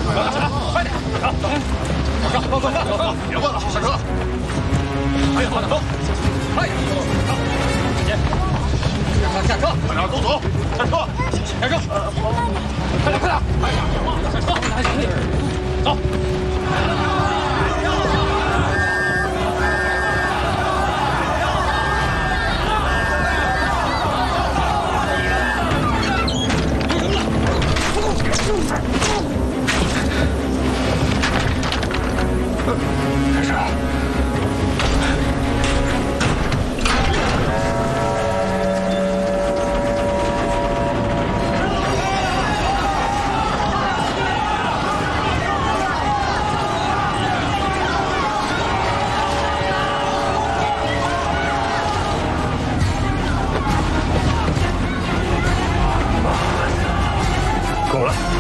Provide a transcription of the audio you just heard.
快点，上，快，别问了，上车。哎呀，走，快点，下车，快点，都走，下车，下车，快点，哎呀，别忘了下车，走。 开始。够了。